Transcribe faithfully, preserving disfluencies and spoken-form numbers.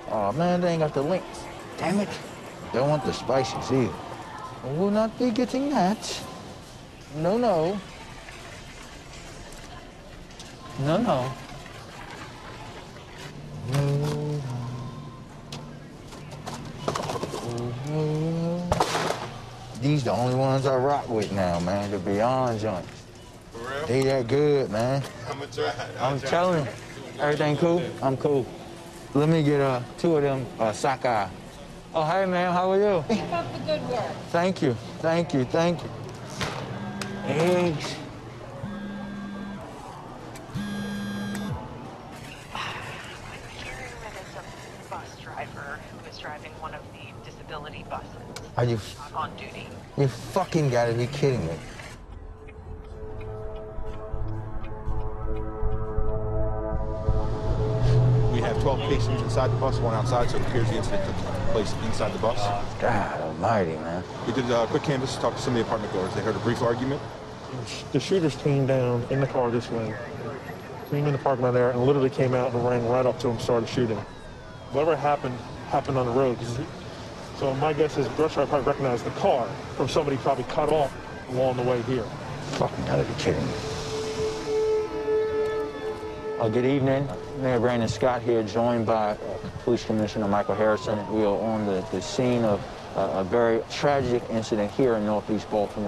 Oh, man, they ain't got the link. Damn it. Don't want the spices either. We'll not be getting that. No, no. No, no. No, no. No, no. These the only ones I rock with now, man, the Beyond joints. For real? They that good, man. I'm gonna try. I'm telling you. Everything cool? I'm cool. Let me get uh, two of them uh, sockeye. Oh, hey, ma'am, how are you? Keep up the good work. Thank you, thank you, thank you. Eggs. I'm hearing that it's a bus driver who is driving one of the disability buses. Are you, I'm on duty. you fucking gotta be kidding me. We have twelve patients inside the bus, one outside, so it appears the incident took place inside the bus. God almighty, man. We did a quick canvass, talked to some of the apartment goers. They heard a brief argument. The shooters came down in the car this way, came in the parking lot there, and literally came out and ran right up to him, started shooting. Whatever happened, happened on the road. So my guess is Brush Driver probably recognized the car from somebody probably cut off along the way here. Fucking gotta be kidding me. Uh, good evening. Mayor Brandon Scott here, joined by uh, Police Commissioner Michael Harrison. We are on the, the scene of uh, a very tragic incident here in Northeast Baltimore.